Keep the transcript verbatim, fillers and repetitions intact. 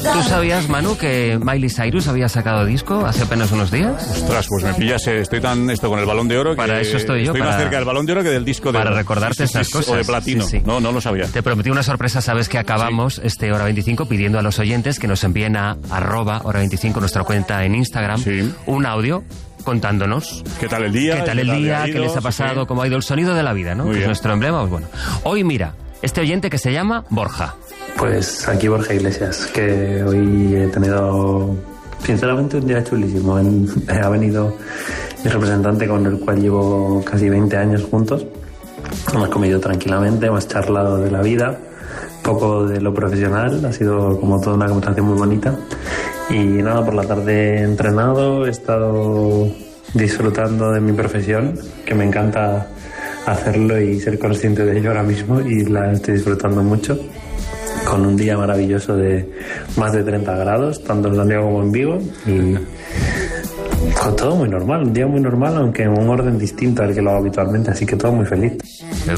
¿Tú sabías, Manu, que Miley Cyrus había sacado disco hace apenas unos días? Ostras, pues me pillas, estoy tan esto con el Balón de Oro que para eso estoy yo. Estoy para, más cerca del Balón de Oro que del disco de Para oro. recordarte sí, sí, estas sí, cosas. O de platino. Sí, sí. No, no lo sabía. Te prometí una sorpresa, sabes que acabamos sí. este Hora veinticinco pidiendo a los oyentes que nos envíen a arroba Hora veinticinco, nuestra cuenta en Instagram, sí. un audio contándonos qué tal el día, qué tal el qué tal día, ido, qué les ha pasado, sí. cómo ha ido el sonido de la vida, ¿no? Muy que bien. es nuestro emblema. Pues bueno, hoy mira, este oyente que se llama Borja. Pues aquí Borja Iglesias, que hoy he tenido sinceramente un día chulísimo. Ha venido mi representante con el cual llevo casi veinte años juntos. Hemos comido tranquilamente, hemos charlado de la vida, poco de lo profesional, ha sido como toda una conversación muy bonita. Y nada, por la tarde he entrenado, he estado disfrutando de mi profesión, que me encanta hacerlo y ser consciente de ello ahora mismo, y la estoy disfrutando mucho, con un día maravilloso de más de treinta grados, tanto en Santiago como en Vigo, y con todo muy normal, un día muy normal, aunque en un orden distinto al que lo hago habitualmente, así que todo muy feliz. Muy